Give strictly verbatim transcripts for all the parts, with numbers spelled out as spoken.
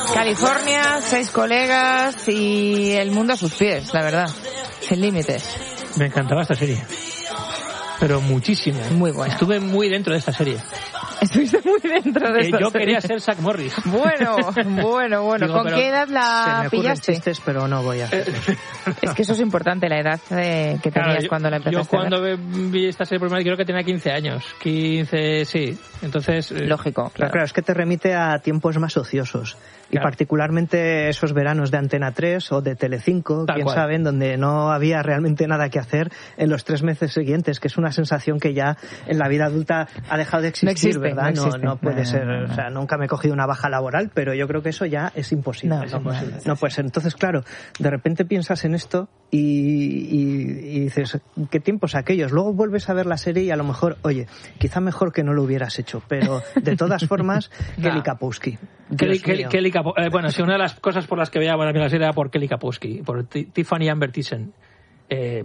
California, seis colegas y el mundo a sus pies, la verdad. Sin límites. Me encantaba esta serie. Pero muchísimo. Muy buena. Estuve muy dentro de esta serie. Estuviste muy dentro de eh, esta Yo serie. quería ser Zack Morris. Bueno, bueno, bueno. Digo, ¿Con qué edad Se la me ocurren pillaste? chistes, pero no voy a hacer. Es que eso es importante, la edad eh, que tenías Claro, yo, cuando la empezaste Yo cuando a ver. vi esta serie por primera vez creo que tenía quince años. quince, sí. Entonces... eh, Lógico, Claro, claro. claro, es que te remite a tiempos más ociosos. Y Claro. particularmente esos veranos de Antena tres o de Telecinco, Tal quién cual. sabe, en donde no había realmente nada que hacer en los tres meses siguientes, que es una sensación que ya en la vida adulta ha dejado de existir, No existe, ¿verdad? no No, existe. no puede No, no, ser, no, no. o sea, nunca me he cogido una baja laboral, pero yo creo que eso ya es imposible. No, No, es no, imposible. no puede ser. Entonces, claro, de repente piensas en esto y, y- y dices, ¿qué tiempos aquellos? Luego vuelves a ver la serie y a lo mejor, oye, quizá mejor que no lo hubieras hecho, pero de todas formas, Kelly Kapowski. Kelly, Dios Kelly, mío. Kelly Kapo- eh, bueno, sí, una de las cosas por las que veía bueno, la serie era por Kelly Kapowski, por T- Tiffany Amber Thiessen. Eh,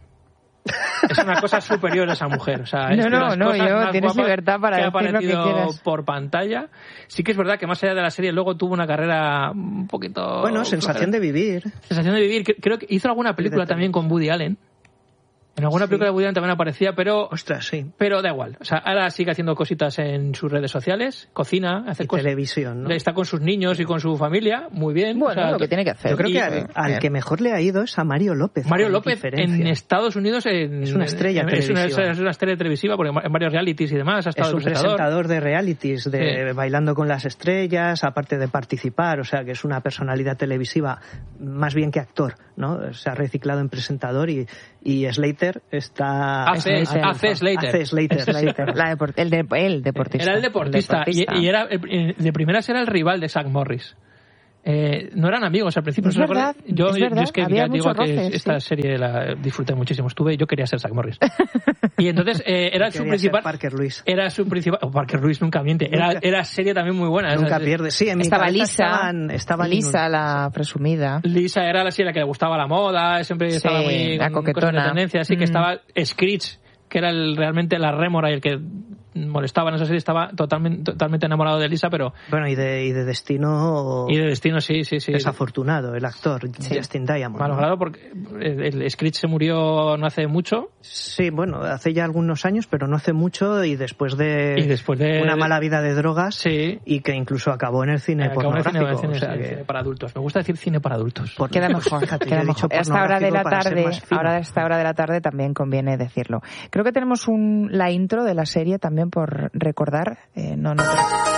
es una cosa superior a esa mujer. O sea, es No, de no, las no, cosas yo- más tienes guapas libertad para que ha decir lo que aparecido quieras. por pantalla. Sí que es verdad que más allá de la serie luego tuvo una carrera un poquito... Bueno, sensación de vivir. Sensación de vivir. Cre- Creo que hizo alguna película de también con Woody Allen. En alguna Sí. película de Woody Allen también aparecía, pero... Ostras, sí. Pero da igual. O sea, ahora sigue haciendo cositas en sus redes sociales, cocina, hace Y cosas. televisión, ¿no? Está con sus niños y con su familia, muy bien. Bueno, o sea, lo que tiene que hacer. Yo creo Y- que al, al que mejor le ha ido es a Mario López. Mario con López diferencia. en Estados Unidos en- Es una estrella en- es una, televisiva. es una estrella televisiva porque en varios realities y demás ha estado Es un de presentador. presentador de realities, de Sí. Bailando con las Estrellas, aparte de participar, o sea que es una personalidad televisiva más bien que actor, ¿no? Se ha reciclado en presentador y, y Slater está... Hace- está- hace Slater. Hace Slater. Slater, la depor- el, de- el deportista. Era el deportista, El Y, y era el- de primeras era el rival de Zack Morris. Eh, no eran amigos al principio. Es ¿no se acuerdan? verdad, yo, es yo verdad, es que había ya digo muchos que roces, esta sí. serie la disfruté muchísimo. Estuve, yo quería ser Zack Morris. Y entonces eh, era su Quería principal. ser Parker Lewis. Era su principal. Oh, Parker Lewis nunca miente. Era, Nunca- era serie también muy buena. Nunca Esa- pierde. Sí, en mi Estaba cabeza Lisa, estaban, estaban Lisa, la presumida. Lisa era la, sí, la que le gustaba la moda, siempre Sí, estaba muy la con cosas coquetona. de tendencia, así que Mm. estaba Screech, que era el, realmente la rémora y el que molestaba en esa serie, estaba totalmente, totalmente enamorado de Lisa, pero... Bueno, y de, y de destino Y de destino, sí, sí, sí. desafortunado, el actor, Justin Diamond. ¿no? Malogrado porque el, el Screech se murió no hace mucho. Sí, bueno, hace ya algunos años, pero no hace mucho y después de, Y después de- una mala vida de drogas Sí. y que incluso acabó en el cine Eh, acabó en el cine, pornográfico. cine, o sea cine, que- cine para adultos. Me gusta decir cine para adultos. por- Queda mejor, Fíjate, queda yo he dicho mejor. A esta hora de la pornográfico para ser tarde, más fino. ahora a esta hora de la tarde también conviene decirlo. Creo que tenemos un, la intro de la serie también por recordar. Eh, no, no.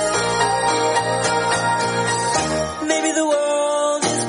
Maybe the world is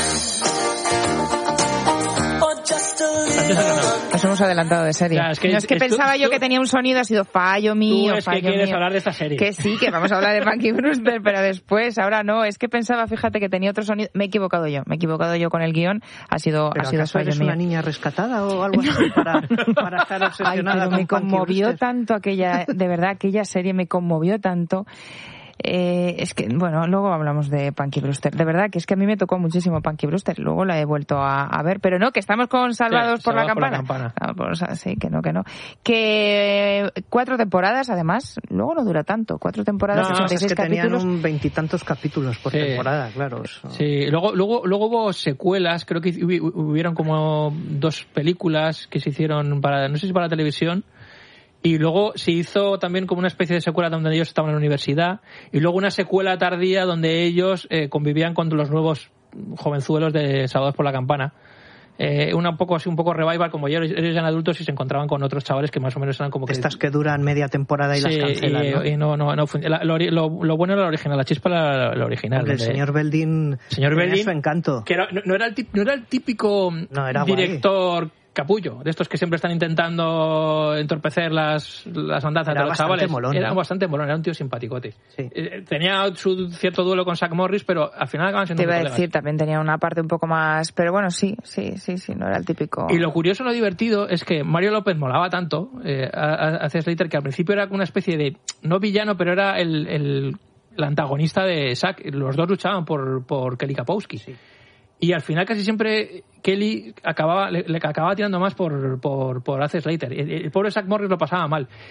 blind, or just a little. Nos hemos adelantado de serie. Ya, es que no es que estu- pensaba yo tú- que tenía un sonido, ha sido fallo mío, Tú es que fallo quieres mío. hablar de esta serie. Que sí, que vamos a hablar de Punky Brewster, pero después, ahora no. Es que pensaba, fíjate, que tenía otro sonido. Me he equivocado yo, me he equivocado yo con el guión. Ha sido, ¿Pero ha sido acaso fallo eres mío. una niña rescatada o algo así para, para estar Ay, obsesionada pero con me Punky conmovió Brewster? tanto aquella, de verdad, aquella serie me conmovió tanto. Eh, es que, bueno, luego hablamos de Punky Brewster. De verdad que es que a mí me tocó muchísimo Punky Brewster. Luego la he vuelto a, a ver, pero no, que estamos con Salvados Sí, por, la Salvados por la Campana. Campana. Ah, pues, sí, que no, que no. Que cuatro temporadas, además, luego no dura tanto. Cuatro temporadas, No, ochenta y Es seis que tenían capítulos. un veintitantos capítulos por Sí. temporada, claro. Eso. Sí, luego, luego, luego hubo secuelas, creo que hubi- hubieron como dos películas que se hicieron para, no sé si para televisión, y luego se hizo también como una especie de secuela donde ellos estaban en la universidad, y luego una secuela tardía donde ellos eh, convivían con los nuevos jovenzuelos de Salvados por la Campana. Eh, una un poco así, un poco revival, como ellos, ellos eran adultos y se encontraban con otros chavales que más o menos eran como que... Estas que duran media temporada y Sí, las cancelan, y, ¿no? y no, no, no fun- la- lo, ori- lo, lo bueno era la original, la chispa era la original. Hombre, el donde- señor Beldín Señor tenía Beldín, su encanto. que era- no, no era el tip- no era el típico No, era guay. director capullo, de estos que siempre están intentando entorpecer las, las andanzas Era de los bastante chavales. molón, Era ¿no? bastante molón, era un tío simpaticote. Sí. Eh, Tenía su cierto duelo con Zack Morris, pero al final acaban siendo Te iba a muy colegas. decir, también tenía una parte un poco más... Pero bueno, sí, sí, sí, sí, no era el típico... Y lo curioso, lo divertido, es que Mario López molaba tanto eh, a, a, a C. Slater que al principio era una especie de, no villano, pero era el, el, el antagonista de Zack. Los dos luchaban por, por Kelly Kapowski. Sí. Y al final casi siempre Kelly acababa, le, le acababa tirando más por, por, por A C. Slater. El, el pobre Zack Morris lo pasaba mal.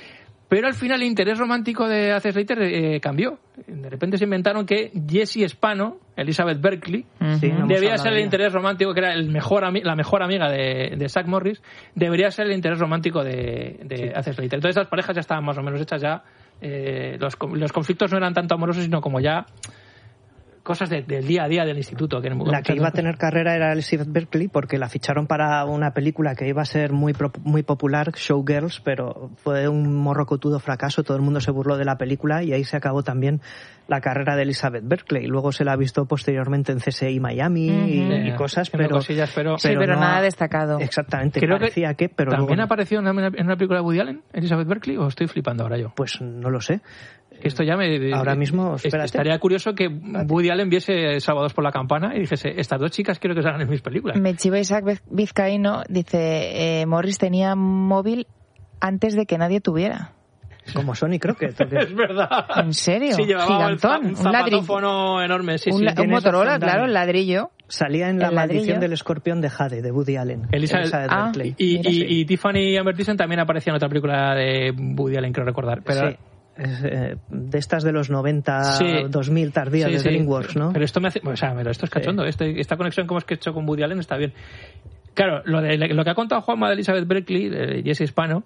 Pero al final el interés romántico de Heath Slater eh, cambió. De repente se inventaron que Jessie Spano, Elizabeth Berkley, Sí, no hemos debía hablado ser de el ella. interés romántico, que era el mejor ami- la mejor amiga de, de Zack Morris, debería ser el interés romántico de, de Sí. Heath Slater. Entonces las parejas ya estaban más o menos hechas ya. Eh, los, con- los conflictos no eran tanto amorosos, sino como ya cosas de- del día a día del instituto. Que La que iba a tener carrera era Elizabeth Berkley porque la ficharon para una película que iba a ser muy pro- muy popular, Showgirls, pero fue un morrocotudo fracaso, todo el mundo se burló de la película y ahí se acabó también la carrera de Elizabeth Berkley. Luego se la ha visto posteriormente en C S I Miami y, Ujú. y cosas, Haciendo pero, cosillas, pero- Sí, pero no nada ha- destacado. Exactamente, Creo que parecía que, pero ¿También luego no. apareció en una, en una película de Woody Allen, Elizabeth Berkley, o estoy flipando ahora yo? Pues no lo sé. Que esto ya me... Ahora mismo, est- espérate. Estaría curioso que Woody Allen viese Sábados por la Campana y dijese, estas dos chicas quiero que salgan en mis películas. Me chiva Isaac Viz- Vizcaíno, dice, eh, Morris tenía móvil antes de que nadie tuviera. Como Sony Crockett. ¿o qué? Es verdad. ¿En serio? Sí, llevaba el za- Gigantón, un un ladrillo. zapatófono enorme. Sí, un, sí. la- un tienes Motorola, razón, claro, Dani. el ladrillo. Salía en La El maldición ladrillo. del escorpión de Jade, de Woody Allen. Elizabeth- Ah, Berkley. Y, Mira, y- sí. y Tiffany Amber Thiessen también aparecía en otra película de Woody Allen, creo recordar. Pero, Sí. Es, eh, de estas de los noventa, Sí. dos mil tardías Sí, de sí. DreamWorks, ¿no? Pero esto me hace, o sea, pero esto es cachondo. Este- esta conexión que hemos hecho con Woody Allen está bien. Claro, lo, de, lo que ha contado Juanma de Elizabeth Berkley, de Jessie Hispano,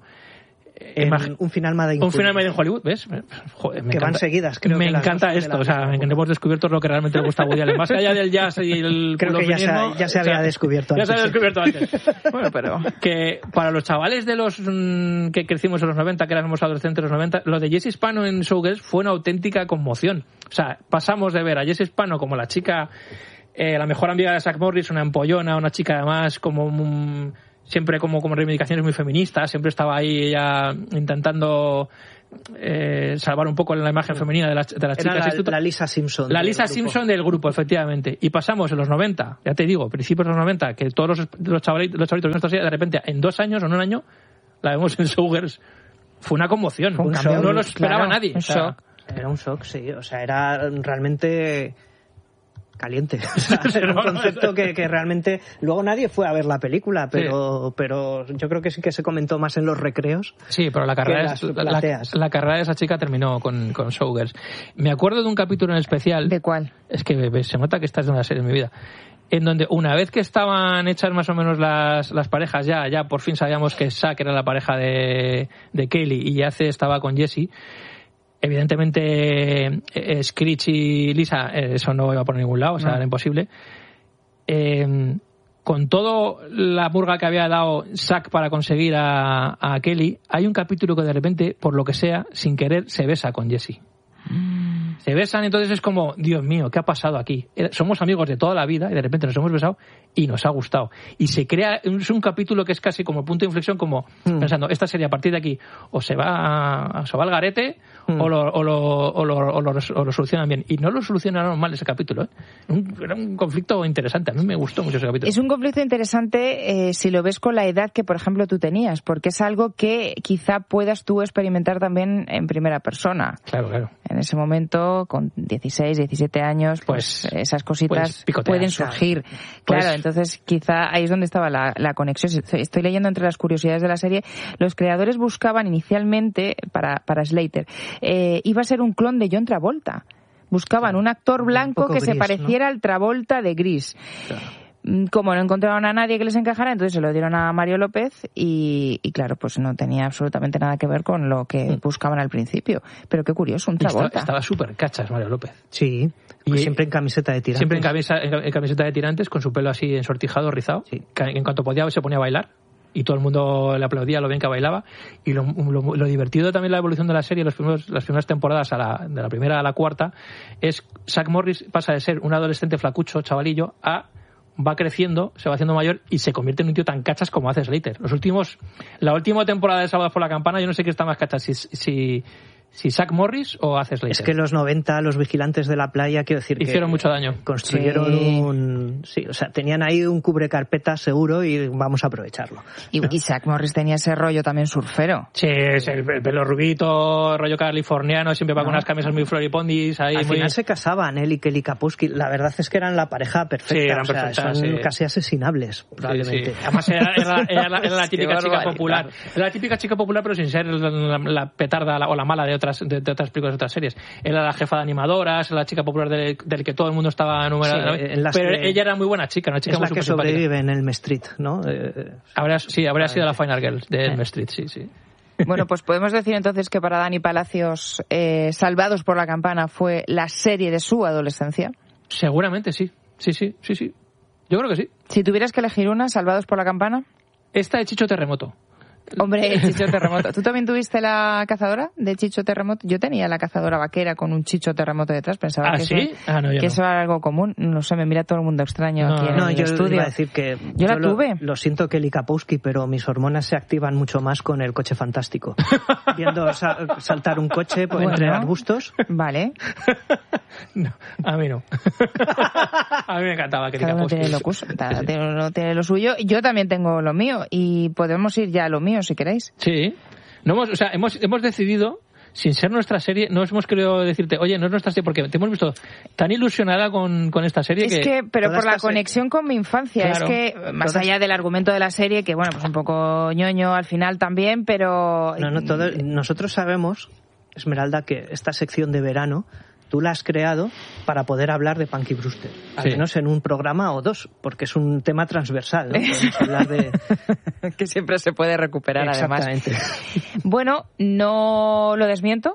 En imag- un final Made in un final Hollywood. made in Hollywood, ¿ves? Joder, me Que van encanta. seguidas, creo Me que las encanta dos de esto, la o sea, misma que hemos descubierto lo que realmente le gusta a Woody Allen. Más allá del jazz y el Creo que ya se ha- culofinismo, ya se o sea, había descubierto Ya se había antes, descubierto antes. Bueno, pero... Que para los chavales de los mm, que crecimos en los noventa, que éramos adolescentes en los noventa, lo de Jessie Hispano en Showgirls fue una auténtica conmoción. O sea, pasamos de ver a Jessie Hispano como la chica, eh, la mejor amiga de Zack Morris, una empollona, una chica además como un- siempre como, como reivindicaciones muy feministas, siempre estaba ahí ella intentando eh, salvar un poco la imagen femenina de las, de las Era chicas. la, instituto- la Lisa Simpson. la del Lisa grupo. Simpson del grupo, efectivamente. Y pasamos en los noventa, ya te digo, principios de los noventa, que todos los, los chavalitos, los chavalitos que nos de repente, en dos años o en un año, la vemos en Showgirls. Fue una conmoción. Fue un no shock, lo esperaba claro, nadie. un O sea, shock. Era un shock, sí. O sea, era realmente caliente. O sea, era un No, no, concepto que, que realmente... Luego nadie fue a ver la película, pero, pero yo creo que sí que se comentó más en los recreos. Sí, pero la carrera, Que es- las la, plateas. la carrera de esa chica terminó con, con Showgirls. Me acuerdo de un capítulo en especial. ¿De cuál? Es que ves, se nota que estás de una serie en mi vida. En donde una vez que estaban hechas más o menos las, las parejas, ya, ya por fin sabíamos que Zack era la pareja de, de Kaylee y Yace estaba con Jessie. Evidentemente, eh, Screech y Lisa, eh, eso no iba por ningún lado, o sea, No. era imposible. Eh, con todo la murga que había dado Zack para conseguir a, a Kelly, hay un capítulo que de repente, por lo que sea, sin querer, se besa con Jessie. Se besan, entonces es como, Dios mío, ¿qué ha pasado aquí? Era- Somos amigos de toda la vida y de repente nos hemos besado y nos ha gustado. Y se crea, es un capítulo que es casi como punto de inflexión, como Mm. pensando, esta serie a partir de aquí o se va, a- se va al garete Mm. o, lo, o, lo, o, lo, o, lo, res- o lo solucionan bien. Y no lo solucionaron mal ese capítulo. ¿eh? Un- era un conflicto interesante. A mí me gustó mucho ese capítulo. Es un conflicto interesante eh, si lo ves con la edad que, por ejemplo, tú tenías, porque es algo que quizá puedas tú experimentar también en primera persona. Claro, claro. En ese momento, con dieciséis, diecisiete años, pues, Pues- esas cositas pues picoteas, pueden claro. surgir. Pues- Claro, entonces quizá ahí es donde estaba la, la conexión. Estoy estoy leyendo entre las curiosidades de la serie. Los creadores buscaban inicialmente, para, para Slater, eh, iba a ser un clon de John Travolta. Buscaban un actor blanco poco que se gris, pareciera al Travolta de Gris. Mm, Como no encontraron a nadie que les encajara, entonces se lo dieron a Mario López y, y claro, pues no tenía absolutamente nada que ver con lo que buscaban al principio. Pero qué curioso, un Y estaba- Travolta. Estaba súper cachas Mario López. Sí, Y- pues siempre en camiseta de tirantes. Siempre en, camisa, en en camiseta de tirantes, con su pelo así ensortijado, rizado. Sí. Que en cuanto podía se ponía a bailar. Y todo el mundo le aplaudía lo bien que bailaba. Y lo, lo- lo divertido también de la evolución de la serie, los primeros, las primeras temporadas, a la, de la primera a la cuarta, es Zack Morris pasa de ser un adolescente flacucho, chavalillo, a va creciendo, se va haciendo mayor y se convierte en un tío tan cachas como hace Slater. Los últimos, la última temporada de Sábados por la Campana, yo no sé qué está más cachas, si, si, si Zack Morris o Heath Slater. Es que los noventa, los vigilantes de la playa, quiero decir que... Hicieron mucho daño. Construyeron Sí. un... Sí, o sea, tenían ahí un cubrecarpeta seguro y vamos a aprovecharlo. Y, y Zack Morris tenía ese rollo también surfero. Sí, es el, el pelo rubito, rollo californiano, siempre va con No. unas camisas muy floripondis. Ahí Al muy... final se casaban él y Kelly Kapowski. La verdad es que eran la pareja perfecta. Sí, eran o sea, perfectas, son sí. casi asesinables, probablemente. Sí, sí. Además era, era, era la, era la Qué típica chica barbaridad. popular. Era la típica chica popular, pero sin ser la, la- la petarda la- o la mala de otras de, de otras películas, de otras series. Era la jefa de animadoras, era la chica popular del, del que todo el mundo estaba numerado. Sí, en las pero que- ella era muy buena chica, una chica Es muy la que supersimpática. sobrevive en Elm Street, ¿no? Eh, Habría, sí, habría sido la Final Girl de Elm Street, sí, sí. Bueno, pues podemos decir entonces que para Dani Palacios, eh, Salvados por la Campana fue la serie de su adolescencia. Seguramente sí, sí, sí, sí, sí. Yo creo que sí. Si tuvieras que elegir una, Salvados por la Campana. Esta de Chicho Terremoto. Hombre, Chicho Terremoto. ¿Tú también tuviste la cazadora de Chicho Terremoto? Yo tenía la cazadora vaquera con un Chicho Terremoto detrás. Pensaba ¿Ah, que, sí? eso, Ah, no, yo que no. eso era algo común. No sé, me mira todo el mundo extraño No, aquí en no, el yo estudio. iba a decir que... Yo la lo- tuve. Lo, siento, Kelly Kapowski, pero mis hormonas se activan mucho más con el coche fantástico. Viendo sa- saltar un coche por Bueno. entre arbustos. Vale. No, a mí no. A mí me encantaba que Cada uno tiene lo, cus- cada uno tiene lo suyo. Yo también tengo lo mío. Y podemos ir ya a lo mío, si queréis. Sí. No hemos, o sea, hemos, hemos decidido, sin ser nuestra serie, no hemos querido decirte, oye, no es nuestra serie, porque te hemos visto tan ilusionada con, con esta serie Es que... que, pero toda por la esta se- conexión con mi infancia, Claro. es que, más Todas- allá del argumento de la serie, que bueno, pues un poco ñoño al final también, pero... No, no, todo- nosotros sabemos, Esmeralda, que esta sección de verano tú la has creado para poder hablar de Punky Brewster. Al Sí. menos en un programa o dos, porque es un tema transversal, ¿no? Podemos hablar de... que siempre se puede recuperar además. Exactamente. Bueno, no lo desmiento.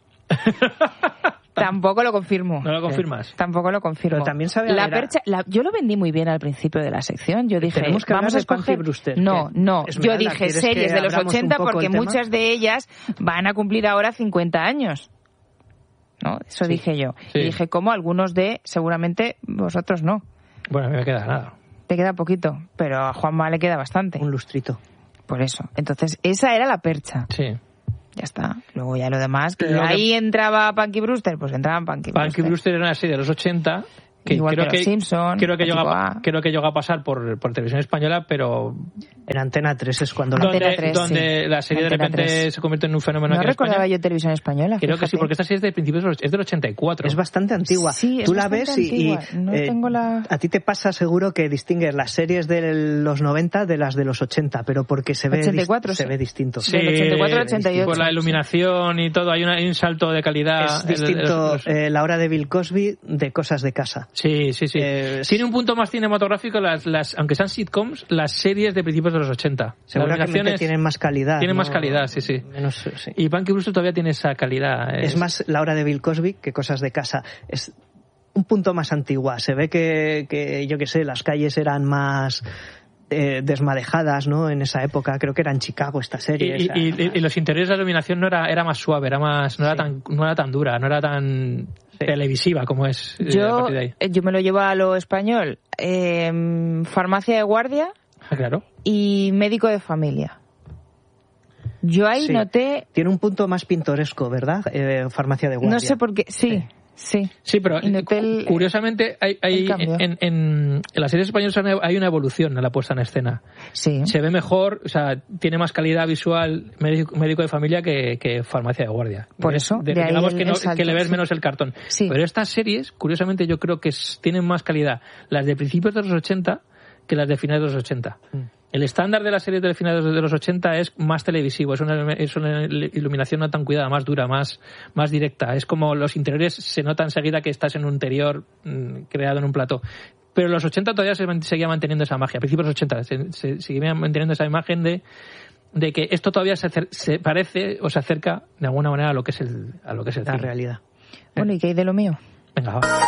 Tampoco lo confirmo. ¿No lo confirmas? Tampoco lo confirmo. Pero también sabe la a ver a- percha, la- yo lo vendí muy bien al principio de la sección. Yo dije, Tenemos que vamos a hablar de Punky escoger. Brewster, No, que- no. Yo Esmeralda, dije ¿quieres que series de los abramos un ochenta poco porque el tema? muchas de ellas van a cumplir ahora cincuenta años. ¿No? Eso Sí. dije yo. Sí. Y dije, como algunos de, seguramente vosotros no. Bueno, a mí me queda nada. Te queda poquito, pero a Juanma le queda bastante. Un lustrito. Por eso. Entonces, esa era la percha. Sí. Ya está. Luego ya lo demás. Que Lo que- ahí entraba Punky Brewster, pues entraba Punky Brewster. Punky Brewster era una serie de los ochenta que Igual creo que que, Los Simpson, creo que llegó Chico a, A. creo que llegó a pasar por, por televisión española, pero En Antena tres es cuando... Antena donde, tres, donde sí. la serie Antena de repente tres. se convierte en un fenómeno No aquí en recordaba España. yo televisión española. Creo que sí, fíjate. porque esta serie es de principios de los- es del ochenta y cuatro. Es bastante antigua. Sí, es Tú la bastante ves y, y, antigua. No eh, tengo la- a ti te pasa seguro que distingues las series de los noventa de las de los ochenta, pero porque se ve, ochenta y dis- cuatro, se sí. ve distinto. Sí, Del ochenta y cuatro al ochenta y ocho. por la iluminación y todo, hay, una- hay un salto de calidad. Es El- el- distinto los- eh, la hora de Bill Cosby de Cosas de Casa. Sí, sí, sí. Eh, Tiene un punto más cinematográfico, las, las, aunque sean sitcoms, las series de principios de los ochenta. La Seguramente iluminación es- tienen más calidad. tienen ¿no? más calidad, sí, sí. Menos, eh, sí. Y Punky Brewster todavía tiene esa calidad. Es más la hora de Bill Cosby que Cosas de Casa. Es un punto más antigua. Se ve que, que yo qué sé, las calles eran más eh, desmadejadas, ¿no? En esa época. Creo que era en Chicago esta Y, serie. y- o sea, y- y los interiores de la iluminación no era, era más suave, era más, no, era tan, no era tan dura, no era tan televisiva como es eh, a Yo, partir de ahí. eh, yo me lo llevo a lo español. Eh, farmacia de guardia Ah, claro. y médico de familia. Yo ahí Sí. noté... Tiene un punto más pintoresco, ¿verdad? Eh, farmacia de guardia. No sé por qué... Sí, sí. Sí, pero Y noté el- cu- curiosamente hay, hay- el cambio. en, en, en las series españolas hay una evolución en la puesta en escena. Sí. Se ve mejor, o sea, tiene más calidad visual médico, médico de familia que, que farmacia de guardia. Por De- eso, de- de ahí digamos el- que, no- el salto, que le ves sí. menos el cartón. Sí. Pero estas series, curiosamente, yo creo que s- tienen más calidad las de principios de los ochenta que las de finales de los ochenta. Mm. El estándar de las series de finales de los ochenta es más televisivo, es una, es una iluminación no tan cuidada, más dura, más, más directa. Es como los interiores se nota enseguida que estás en un interior mm, creado en un plató. Pero en los ochenta todavía se man- seguía manteniendo esa magia. A principios de los ochenta se, se seguía manteniendo esa imagen de, de que esto todavía se, acer- se parece o se acerca de alguna manera a lo que es el, a lo que es el La cine. realidad. Bueno, ¿y qué hay de lo mío? Venga, va.